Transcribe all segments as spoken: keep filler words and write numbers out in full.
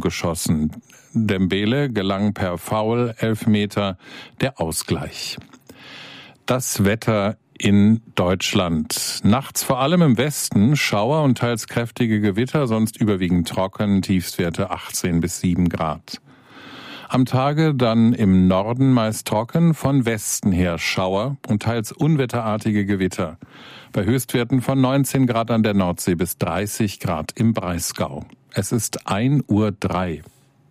geschossen. Dembele gelang per Foul Elfmeter der Ausgleich. Das Wetter in Deutschland. Nachts vor allem im Westen Schauer und teils kräftige Gewitter, sonst überwiegend trocken, Tiefstwerte achtzehn bis sieben Grad. Am Tage dann im Norden meist trocken, von Westen her Schauer und teils unwetterartige Gewitter. Bei Höchstwerten von neunzehn Grad an der Nordsee bis dreißig Grad im Breisgau. Es ist ein Uhr drei.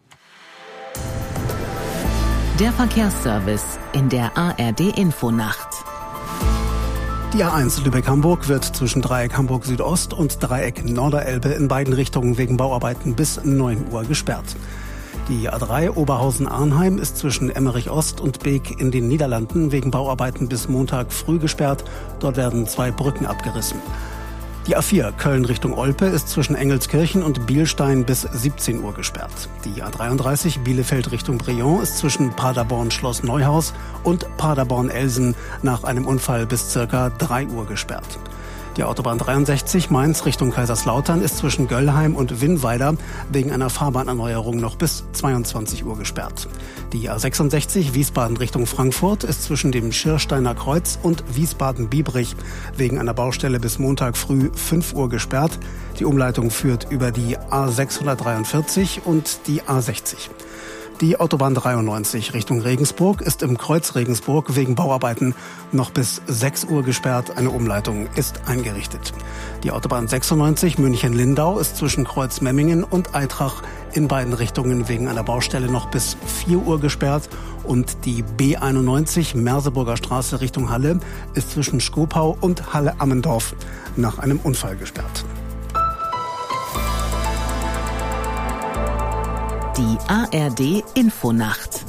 Der Verkehrsservice in der A R D-Infonacht. Die A eins Lübeck-Hamburg wird zwischen Dreieck Hamburg Südost und Dreieck Norderelbe in beiden Richtungen wegen Bauarbeiten bis neun Uhr gesperrt. Die A drei Oberhausen-Arnheim ist zwischen Emmerich Ost und Beek in den Niederlanden wegen Bauarbeiten bis Montag früh gesperrt. Dort werden zwei Brücken abgerissen. Die A vier Köln Richtung Olpe ist zwischen Engelskirchen und Bielstein bis siebzehn Uhr gesperrt. Die A dreiunddreißig Bielefeld Richtung Brion ist zwischen Paderborn Schloss Neuhaus und Paderborn Elsen nach einem Unfall bis circa drei Uhr gesperrt. Die Autobahn dreiundsechzig Mainz Richtung Kaiserslautern ist zwischen Göllheim und Winnweider wegen einer Fahrbahnerneuerung noch bis zweiundzwanzig Uhr gesperrt. Die A sechsundsechzig Wiesbaden Richtung Frankfurt ist zwischen dem Schirsteiner Kreuz und Wiesbaden-Biebrich wegen einer Baustelle bis Montag früh fünf Uhr gesperrt. Die Umleitung führt über die A sechshundertdreiundvierzig und die A sechzig. Die Autobahn dreiundneunzig Richtung Regensburg ist im Kreuz Regensburg wegen Bauarbeiten noch bis sechs Uhr gesperrt. Eine Umleitung ist eingerichtet. Die Autobahn sechsundneunzig München-Lindau ist zwischen Kreuz Memmingen und Eitrach in beiden Richtungen wegen einer Baustelle noch bis vier Uhr gesperrt. Und die B einundneunzig Merseburger Straße Richtung Halle ist zwischen Skopau und Halle-Ammendorf nach einem Unfall gesperrt. Die A R D-Infonacht.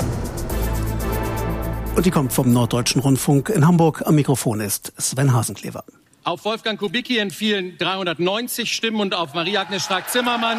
Und die kommt vom Norddeutschen Rundfunk in Hamburg. Am Mikrofon ist Sven Hasenklever. Auf Wolfgang Kubicki entfielen dreihundertneunzig Stimmen und auf Marie-Agnes Strack-Zimmermann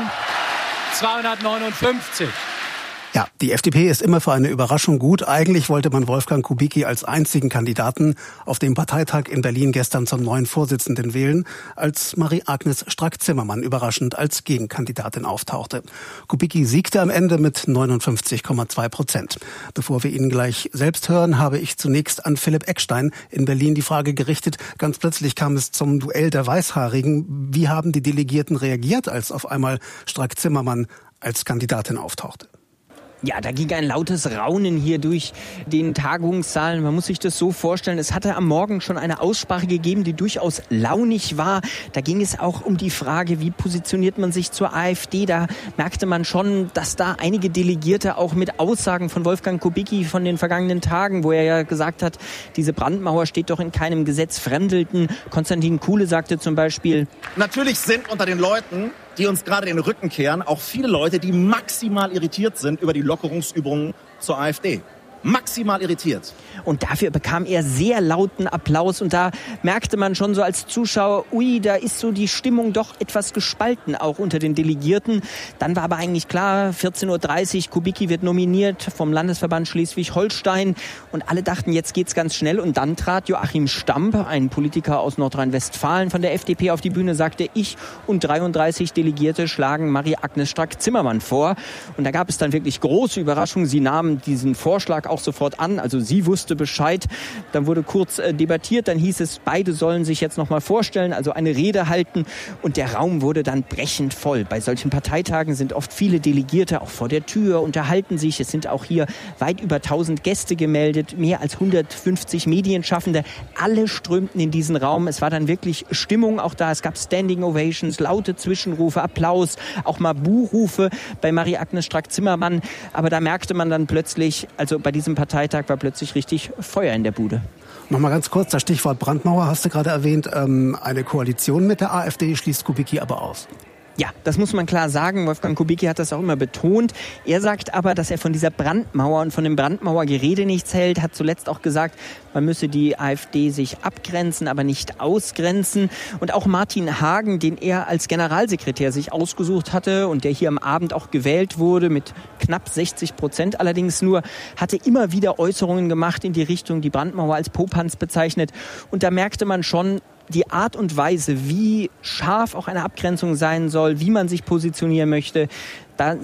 zweihundertneunundfünfzig. Ja, die F D P ist immer für eine Überraschung gut. Eigentlich wollte man Wolfgang Kubicki als einzigen Kandidaten auf dem Parteitag in Berlin gestern zum neuen Vorsitzenden wählen, als Marie-Agnes Strack-Zimmermann überraschend als Gegenkandidatin auftauchte. Kubicki siegte am Ende mit neunundfünfzig Komma zwei Prozent. Bevor wir ihn gleich selbst hören, habe ich zunächst an Philipp Eckstein in Berlin die Frage gerichtet. Ganz plötzlich kam es zum Duell der Weißhaarigen. Wie haben die Delegierten reagiert, als auf einmal Strack-Zimmermann als Kandidatin auftauchte? Ja, da ging ein lautes Raunen hier durch den Tagungssaal. Man muss sich das so vorstellen, es hatte am Morgen schon eine Aussprache gegeben, die durchaus launig war. Da ging es auch um die Frage, wie positioniert man sich zur AfD. Da merkte man schon, dass da einige Delegierte auch mit Aussagen von Wolfgang Kubicki von den vergangenen Tagen, wo er ja gesagt hat, diese Brandmauer steht doch in keinem Gesetz, fremdelten. Konstantin Kuhle sagte zum Beispiel: Natürlich sind unter den Leuten, die uns gerade den Rücken kehren, auch viele Leute, die maximal irritiert sind über die Lockerungsübungen zur AfD. Maximal irritiert. Und dafür bekam er sehr lauten Applaus. Und da merkte man schon so als Zuschauer, ui, da ist so die Stimmung doch etwas gespalten, auch unter den Delegierten. Dann war aber eigentlich klar, vierzehn Uhr dreißig, Kubicki wird nominiert vom Landesverband Schleswig-Holstein. Und alle dachten, jetzt geht's ganz schnell. Und dann trat Joachim Stamp, ein Politiker aus Nordrhein-Westfalen von der F D P, auf die Bühne, sagte, ich und dreiunddreißig Delegierte schlagen Marie-Agnes Strack-Zimmermann vor. Und da gab es dann wirklich große Überraschungen. Sie nahmen diesen Vorschlag auch sofort an, also sie wusste Bescheid. Dann wurde kurz äh, debattiert, dann hieß es, beide sollen sich jetzt noch mal vorstellen, also eine Rede halten, und der Raum wurde dann brechend voll. Bei solchen Parteitagen sind oft viele Delegierte auch vor der Tür, unterhalten sich. Es sind auch hier weit über tausend Gäste gemeldet, mehr als hundertfünfzig Medienschaffende. Alle strömten in diesen Raum. Es war dann wirklich Stimmung auch da. Es gab Standing Ovations, laute Zwischenrufe, Applaus, auch mal Buhrufe bei Marie-Agnes Strack-Zimmermann. Aber da merkte man dann plötzlich, also bei diesem Parteitag war plötzlich richtig Feuer in der Bude. Nochmal ganz kurz, das Stichwort Brandmauer hast du gerade erwähnt. Ähm, eine Koalition mit der AfD schließt Kubicki aber aus. Ja, das muss man klar sagen. Wolfgang Kubicki hat das auch immer betont. Er sagt aber, dass er von dieser Brandmauer und von dem Brandmauergerede nichts hält. Hat zuletzt auch gesagt, man müsse die AfD sich abgrenzen, aber nicht ausgrenzen. Und auch Martin Hagen, den er als Generalsekretär sich ausgesucht hatte und der hier am Abend auch gewählt wurde, mit knapp sechzig Prozent allerdings nur, hatte immer wieder Äußerungen gemacht in die Richtung, die Brandmauer als Popanz bezeichnet. Und da merkte man schon, die Art und Weise, wie scharf auch eine Abgrenzung sein soll, wie man sich positionieren möchte,